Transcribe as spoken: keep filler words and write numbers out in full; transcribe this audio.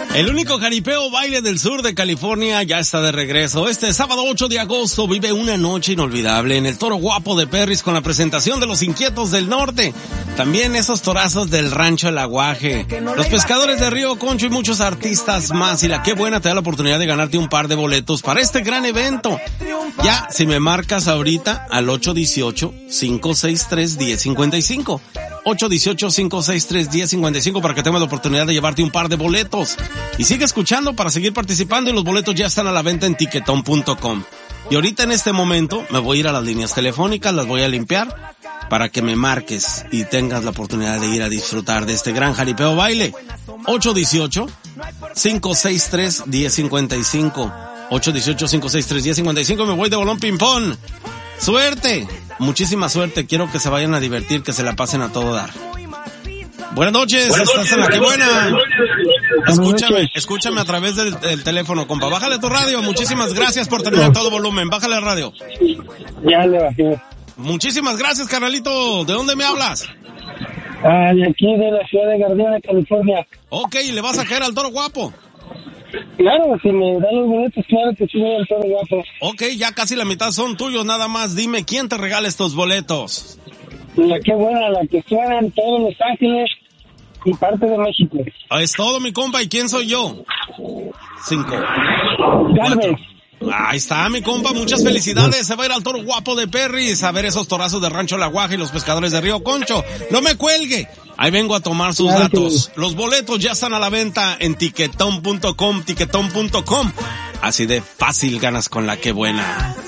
El único jaripeo baile del sur de California ya está de regreso. Este sábado ocho de agosto vive una noche inolvidable en el Toro Guapo de Perris con la presentación de Los Inquietos del Norte. También esos torazos del Rancho El Aguaje, los pescadores de Río Concho y muchos artistas más. Y la Qué Buena te da la oportunidad de ganarte un par de boletos para este gran evento. Ya, si me marcas ahorita al ocho uno ocho, cinco seis tres, uno cero cinco cinco. ocho uno ocho, cinco seis tres, uno cero cinco cinco para que tengas la oportunidad de llevarte un par de boletos. Y sigue escuchando para seguir participando y los boletos ya están a la venta en tiquetón punto com. Y ahorita en este momento me voy a ir a las líneas telefónicas, las voy a limpiar para que me marques y tengas la oportunidad de ir a disfrutar de este gran jaripeo baile. ocho uno ocho, cinco seis tres, uno cero cinco cinco. ocho uno ocho, cinco seis tres, uno cero cinco cinco. Me voy de bolón ping-pong. ¡Suerte! Muchísima suerte. Quiero que se vayan a divertir, que se la pasen a todo dar. Buenas noches, Buenas estás noches, en la Qué Buena. Escúchame, escúchame a través del, del teléfono, compa. Bájale tu radio. Muchísimas gracias por tener a todo volumen. Bájale la radio. Ya le bajé. Muchísimas gracias, carnalito. ¿De dónde me hablas? Ah, de aquí, de la ciudad de Gardena, California. Ok, ¿le vas a caer al Toro Guapo? Claro, si me dan los boletos, claro que sí voy al Toro Guapo. Ok, ya casi la mitad son tuyos, nada más. Dime, ¿quién te regala estos boletos? La Qué Buena, la que suena en todos Los Ángeles y parte de México. Es todo, mi compa. ¿Y quién soy yo? Cinco. Cuatro. Ahí está, mi compa. Muchas felicidades. Se va a ir al Toro Guapo de Perris a ver esos torazos de Rancho El Aguaje y los pescadores de Río Concho. No me cuelgue. Ahí vengo a tomar sus claro datos. Que... Los boletos ya están a la venta en tiquetón punto com, tiquetón punto com. Así de fácil ganas con la Qué Buena.